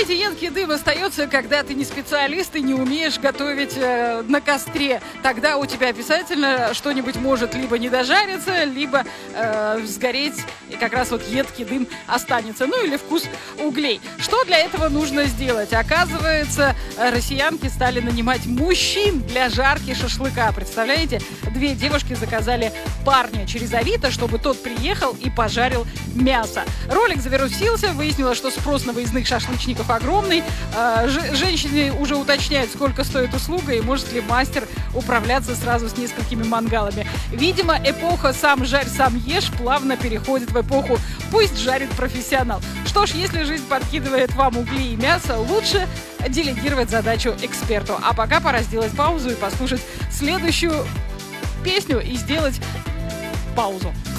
Знаете, едкий дым остается, когда ты не специалист и не умеешь готовить на костре. Тогда у тебя обязательно что-нибудь может либо не дожариться, либо сгореть, и как раз вот едкий дым останется. Ну или вкус углей. Что для этого нужно сделать? Оказывается, россиянки стали нанимать мужчин для жарки шашлыка. Представляете? 2 девушки заказали парня через Авито, чтобы тот приехал и пожарил мясо. Ролик завирусился, выяснилось, что спрос на выездных шашлычников огромный. Женщины уже уточняют, сколько стоит услуга и может ли мастер управляться сразу с несколькими мангалами. Видимо, эпоха «сам жарь, сам ешь» плавно переходит в эпоху «пусть жарит профессионал». Что ж, если жизнь подкидывает вам угли и мясо, лучше делегировать задачу эксперту. А пока пора сделать паузу и послушать следующую песню и сделать паузу.